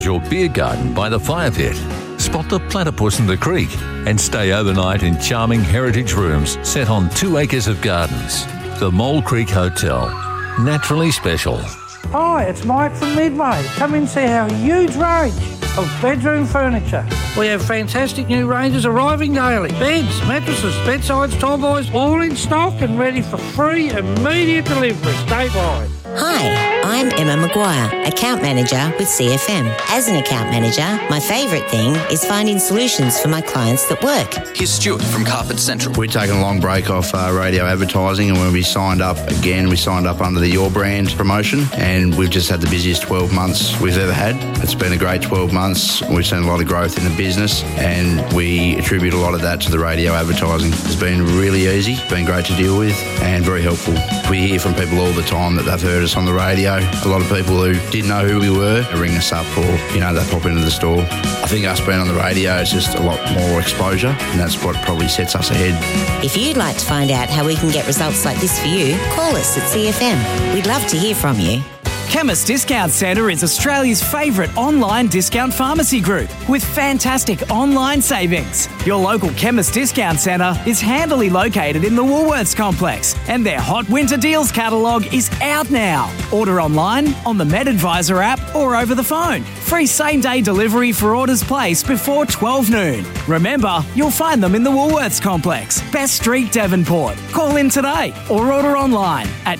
Your beer garden by the fire pit. Spot the platypus in the creek and stay overnight in charming heritage rooms set on 2 acres of gardens. The Mole Creek Hotel. Naturally special. Hi, it's Mike from Midway. Come and see our huge range of bedroom furniture. We have fantastic new ranges arriving daily. Beds, mattresses, bedsides, tallboys, all in stock and ready for free immediate delivery statewide. Hi, I'm Emma Maguire, Account Manager with CFM. As an account manager, my favourite thing is finding solutions for my clients that work. Here's Stuart from Carpet Central. We've taken a long break off radio advertising, and when we signed up again, we signed up under the Your Brand promotion, and we've just had the busiest 12 months we've ever had. It's been a great 12 months. We've seen a lot of growth in the business, and we attribute a lot of that to the radio advertising. It's been really easy, been great to deal with, and very helpful. We hear from people all the time that they've heard us on the radio. A lot of people who didn't know who we were ring us up, or they pop into the store. I think us being on the radio is just a lot more exposure, and that's what probably sets us ahead. If you'd like to find out how we can get results like this for you, call us at CFM. We'd love to hear from you. Chemist Discount Centre is Australia's favourite online discount pharmacy group with fantastic online savings. Your local Chemist Discount Centre is handily located in the Woolworths complex, and their Hot Winter Deals catalogue is out now. Order online, on the MedAdvisor app, or over the phone. Free same-day delivery for orders placed before 12 noon. Remember, you'll find them in the Woolworths complex, Best Street, Devonport. Call in today or order online at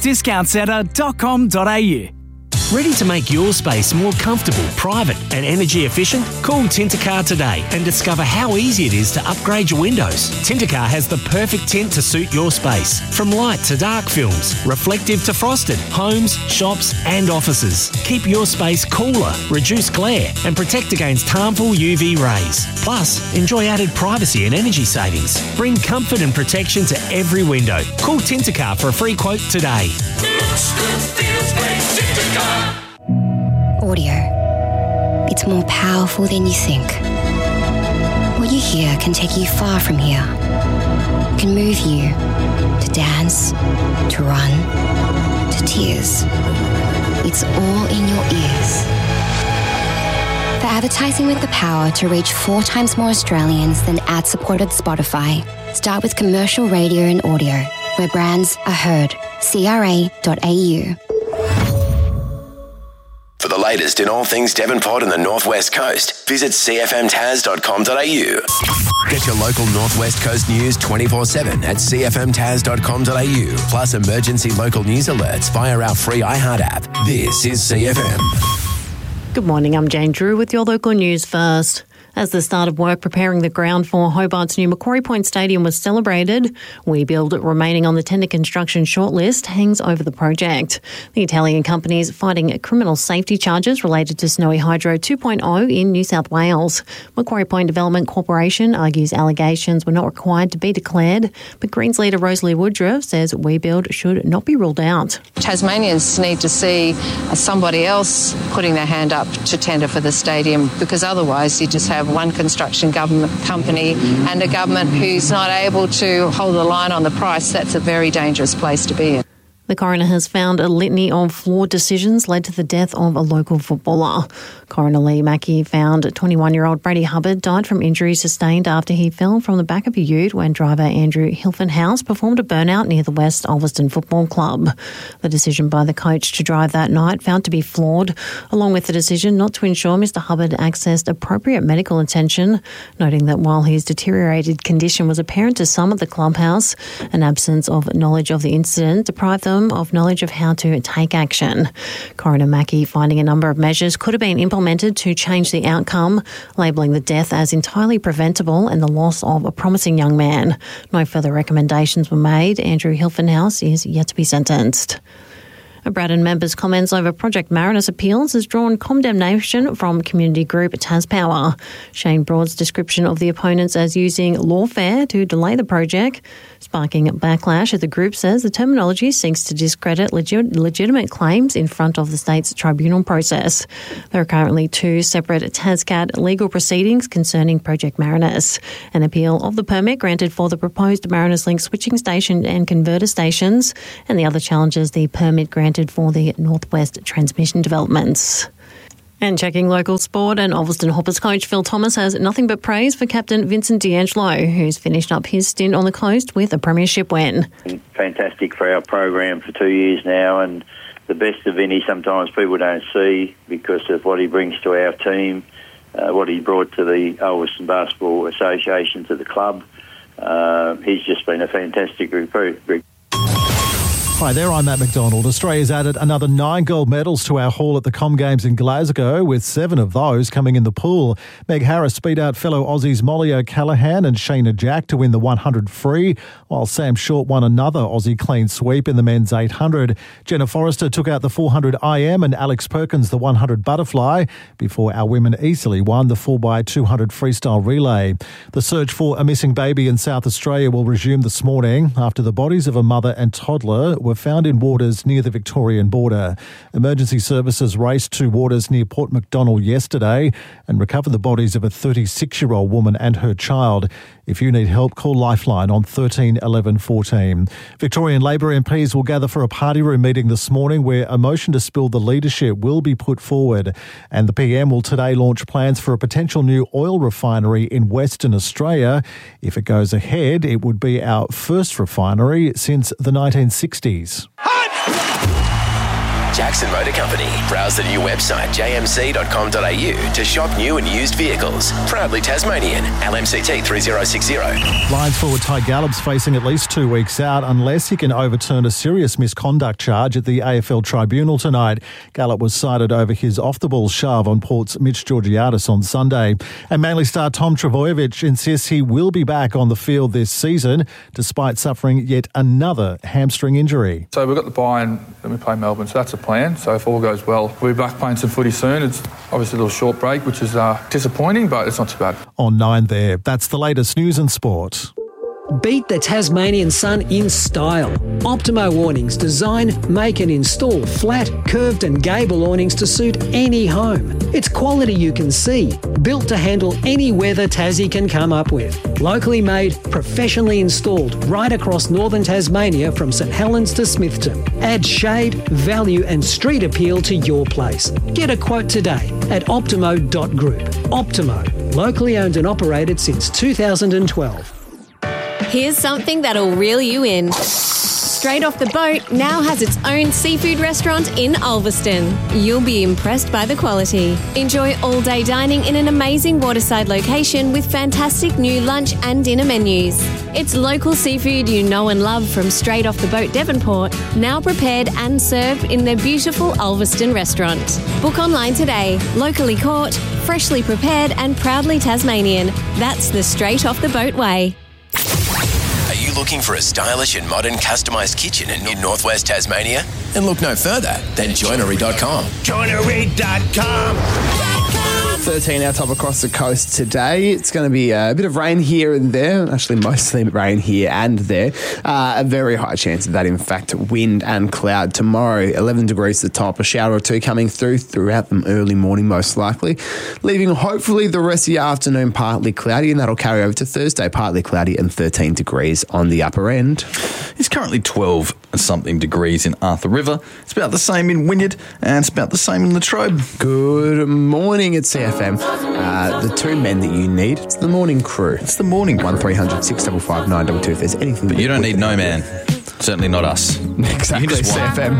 chemistdiscountcentre.com.au. Ready to make your space more comfortable, private and energy efficient? Call Tintercar today and discover how easy it is to upgrade your windows. Tintercar has the perfect tint to suit your space. From light to dark films, reflective to frosted, homes, shops and offices. Keep your space cooler, reduce glare and protect against harmful UV rays. Plus, enjoy added privacy and energy savings. Bring comfort and protection to every window. Call Tintercar for a free quote today. Looks good, feels great, Tintercar. Audio. It's more powerful than you think. What you hear can take you far from here. It can move you to dance, to run, to tears. It's all in your ears. For advertising with the power to reach 4 times more Australians than ad-supported Spotify, start with commercial radio and audio, where brands are heard. CRA.au. For the latest in all things Devonport and the North West Coast, visit cfmtaz.com.au. Get your local North West Coast news 24/7 at cfmtaz.com.au. Plus emergency local news alerts via our free iHeart app. This is CFM. Good morning, I'm Jane Drew with your local news first. As the start of work preparing the ground for Hobart's new Macquarie Point Stadium was celebrated, WeBuild, remaining on the tender construction shortlist, hangs over the project. The Italian company is fighting criminal safety charges related to Snowy Hydro 2.0 in New South Wales. Macquarie Point Development Corporation argues allegations were not required to be declared, but Greens leader Rosalie Woodruff says WeBuild should not be ruled out. Tasmanians need to see somebody else putting their hand up to tender for the stadium, because otherwise you just have one construction government company and a government who's not able to hold the line on the price. That's a very dangerous place to be in. The coroner has found a litany of flawed decisions led to the death of a local footballer. Coroner Lee Mackey found 21-year-old Brady Hubbard died from injuries sustained after he fell from the back of a ute when driver Andrew Hilfenhaus performed a burnout near the West Ulverston Football Club. The decision by the coach to drive that night found to be flawed, along with the decision not to ensure Mr Hubbard accessed appropriate medical attention, noting that while his deteriorated condition was apparent to some at the clubhouse, an absence of knowledge of the incident deprived them of knowledge of how to take action. Coroner Mackey finding a number of measures could have been implemented to change the outcome, labelling the death as entirely preventable and the loss of a promising young man. No further recommendations were made. Andrew Hilfenhaus is yet to be sentenced. A Braddon member's comments over Project Marinus appeals has drawn condemnation from community group TasPower. Shane Broad's description of the opponents as using lawfare to delay the project, sparking backlash as the group says the terminology seeks to discredit legitimate claims in front of the state's tribunal process. There are currently 2 separate TasCat legal proceedings concerning Project Marinus. An appeal of the permit granted for the proposed Marinus Link switching station and converter stations, and the other challenges the permit granted for the Northwest transmission developments. And checking local sport, and Ulverston Hoppers coach Phil Thomas has nothing but praise for captain Vincent D'Angelo, who's finished up his stint on the coast with a premiership win. Fantastic for our program for 2 years now, and the best of Vinny sometimes people don't see because of what he brings to our team, what he brought to the Ulverston Basketball Association, to the club. He's just been a fantastic recruit. Hi there, I'm Matt McDonald. Australia's added another 9 gold medals to our haul at the Com Games in Glasgow, with 7 of those coming in the pool. Meg Harris beat out fellow Aussies Molly O'Callaghan and Shayna Jack to win the 100 free, while Sam Short won another Aussie clean sweep in the men's 800. Jenna Forrester took out the 400 IM and Alex Perkins the 100 butterfly, before our women easily won the 4x200 freestyle relay. The search for a missing baby in South Australia will resume this morning after the bodies of a mother and toddler were found in waters near the Victorian border. Emergency services raced to waters near Port MacDonnell yesterday and recovered the bodies of a 36-year-old woman and her child. If you need help, call Lifeline on 13 11 14. Victorian Labor MPs will gather for a party room meeting this morning where a motion to spill the leadership will be put forward. And the PM will today launch plans for a potential new oil refinery in Western Australia. If it goes ahead, it would be our first refinery since the 1960s. Jackson Motor Company. Browse the new website jmc.com.au to shop new and used vehicles. Proudly Tasmanian. LMCT 3060. Lions forward Ty Gallop's facing at least 2 weeks out unless he can overturn a serious misconduct charge at the AFL Tribunal tonight. Gallop was cited over his off-the-ball shove on Port's Mitch Georgiadis on Sunday. And Manly star Tom Trbojevic insists he will be back on the field this season despite suffering yet another hamstring injury. So we've got the bye and then we play Melbourne, so that's a plan. So if all goes well, we'll be back playing some footy soon. It's obviously a little short break, which is disappointing, but it's not too bad. On 9 there, that's the latest news and sport. Beat the Tasmanian sun in style. Optimo awnings design, make and install flat, curved and gable awnings to suit any home. It's quality you can see, built to handle any weather Tassie can come up with. Locally made, professionally installed right across northern Tasmania from St Helens to Smithton. Add shade, value and street appeal to your place. Get a quote today at optimo.group. Optimo, locally owned and operated since 2012. Here's something that'll reel you in. Straight Off the Boat now has its own seafood restaurant in Ulverston. You'll be impressed by the quality. Enjoy all-day dining in an amazing waterside location with fantastic new lunch and dinner menus. It's local seafood you know and love from Straight Off the Boat Devonport, now prepared and served in their beautiful Ulverston restaurant. Book online today. Locally caught, freshly prepared and proudly Tasmanian. That's the Straight Off the Boat way. Are you looking for a stylish and modern customised kitchen in northwest Tasmania? Then look no further than joinery.com. Joinery.com. 13 our top across the coast today. It's going to be a bit of rain here and there, actually mostly rain here and there. A very high chance of that, in fact, wind and cloud. Tomorrow, 11 degrees at the top, a shower or two coming throughout the early morning most likely, leaving hopefully the rest of the afternoon partly cloudy, and that'll carry over to Thursday, partly cloudy and 13 degrees on the upper end. It's currently 12 something degrees in Arthur River. It's about the same in Wynyard and it's about the same in Latrobe. Good morning at CFM. The two men that you need, it's the morning crew. It's the morning crew. 1300 655 922 if there's anything. But you don't need no man. Certainly not us. Exactly, CFM.